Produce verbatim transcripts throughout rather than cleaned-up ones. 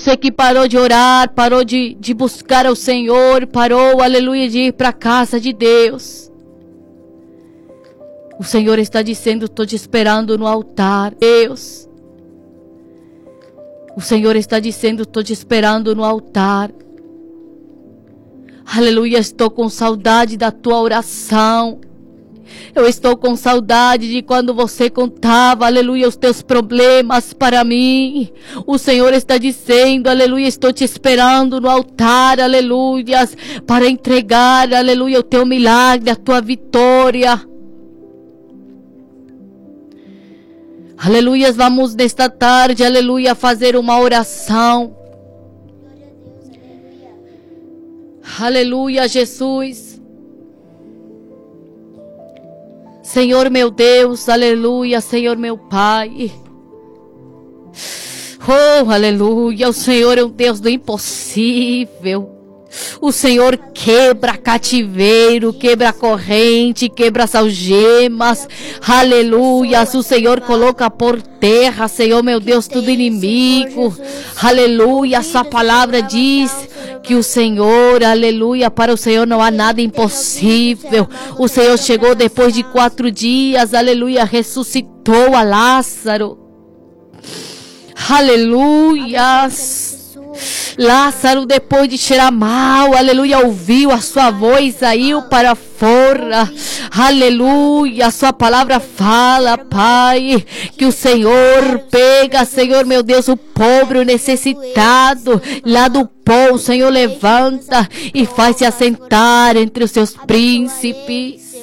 Você que parou de orar, parou de, de buscar ao Senhor, parou, aleluia, de ir para a casa de Deus. O Senhor está dizendo, estou te esperando no altar, Deus. O Senhor está dizendo, estou te esperando no altar. Aleluia, estou com saudade da tua oração. Eu estou com saudade de quando você contava, aleluia, os teus problemas para mim. O Senhor está dizendo, aleluia, estou te esperando no altar, aleluia, para entregar, aleluia, o teu milagre, a tua vitória. Aleluia, vamos nesta tarde, aleluia, fazer uma oração. Aleluia, Jesus. Senhor meu Deus, aleluia, Senhor meu Pai. Oh, aleluia, o Senhor é um Deus do impossível. O Senhor quebra cativeiro, quebra corrente, quebra as algemas. Aleluia, o Senhor coloca por terra, Senhor meu Deus, tudo inimigo. Aleluia, a sua palavra diz que o Senhor, aleluia, para o Senhor não há nada impossível. O Senhor chegou depois de quatro dias, aleluia, ressuscitou a Lázaro. Aleluia. Lázaro, depois de cheirar mal, aleluia, ouviu a sua voz, saiu para fora. Aleluia, a sua palavra fala, Pai, que o Senhor pega, Senhor meu Deus, o pobre, o necessitado, lá do pó, o Senhor levanta e faz-se assentar entre os seus príncipes.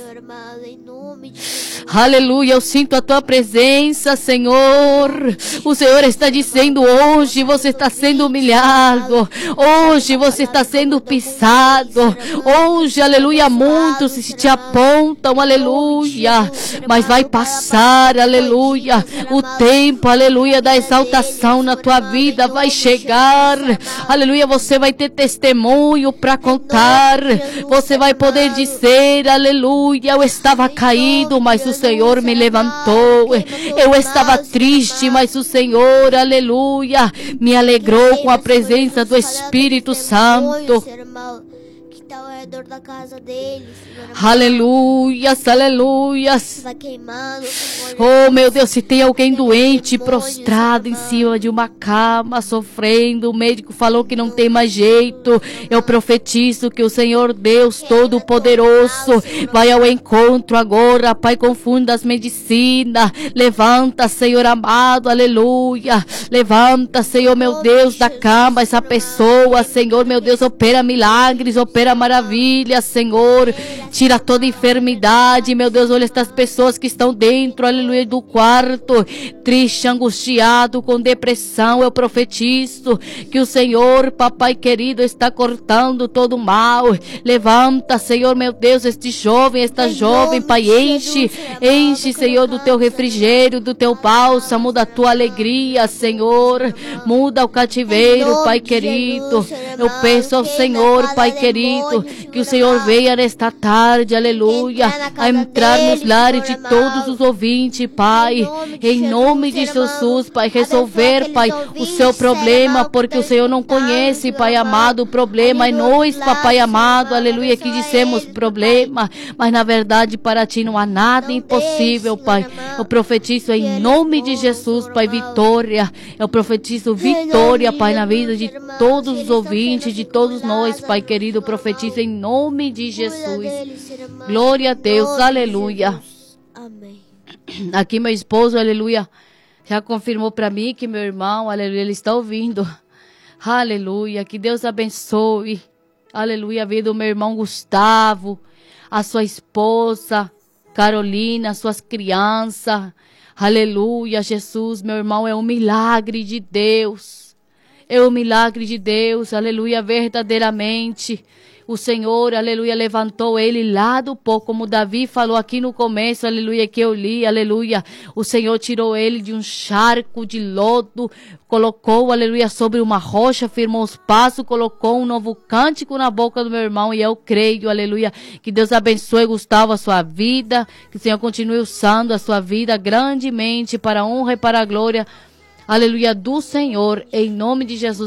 Aleluia, eu sinto a tua presença, Senhor. O Senhor está dizendo, hoje você está sendo humilhado. Hoje você está sendo pisado. Hoje, aleluia, muitos se te apontam, aleluia. Mas vai passar, aleluia. O tempo, aleluia, da exaltação na tua vida vai chegar. Aleluia, você vai ter testemunho para contar. Você vai poder dizer, aleluia, eu estava caído, mas o Senhor me levantou. Eu estava triste, mas o Senhor, aleluia, me alegrou com a presença do Espírito Santo. Ao redor da casa deles, aleluias, aleluias. Oh meu Deus, se tem alguém doente, prostrado em cima de uma cama, sofrendo, o médico falou que não tem mais jeito, eu profetizo que o Senhor Deus Todo-Poderoso vai ao encontro agora, Pai, confunda as medicinas. Levanta, Senhor amado, aleluia. Levanta, Senhor meu Deus, da cama essa pessoa, Senhor meu Deus, opera milagres, opera maravilha, Senhor. Tira toda enfermidade, meu Deus. Olha estas pessoas que estão dentro, aleluia, do quarto, triste, angustiado, com depressão. Eu profetizo que o Senhor, papai querido, está cortando todo o mal. Levanta, Senhor meu Deus, este jovem, esta jovem, Pai, enche, enche, Senhor, do teu refrigério, do teu bálsamo, da tua alegria, Senhor. Muda o cativeiro, Pai querido. Eu peço ao Senhor, Pai querido, que o Senhor venha nesta tarde, aleluia, a entrar nos lares de todos os ouvintes, Pai, em nome de Jesus, Pai, resolver, Pai, o seu problema, porque o Senhor não conhece, Pai amado, o problema é nós, Papai amado, aleluia, que dissemos problema, mas na verdade para ti não há nada impossível, Pai. Eu profetizo em nome de Jesus, Pai, vitória. Eu profetizo vitória, Pai, na vida de todos os ouvintes, de todos nós, Pai querido. Eu profetizo em nome de Jesus. Glória a Deus, aleluia. Amém. Aqui meu esposo, aleluia, já confirmou para mim que meu irmão, aleluia, ele está ouvindo. Aleluia, que Deus abençoe. Aleluia, a vida do meu irmão Gustavo, a sua esposa Carolina, as suas crianças. Aleluia, Jesus, meu irmão, é um milagre de Deus. É um milagre de Deus, aleluia, verdadeiramente. O Senhor, aleluia, levantou ele lá do pó, como Davi falou aqui no começo, aleluia, que eu li, aleluia. O Senhor tirou ele de um charco de lodo, colocou, aleluia, sobre uma rocha, firmou os passos, colocou um novo cântico na boca do meu irmão, e eu creio, aleluia, que Deus abençoe, Gustavo, a sua vida, que o Senhor continue usando a sua vida grandemente para a honra e para a glória, aleluia, do Senhor, em nome de Jesus.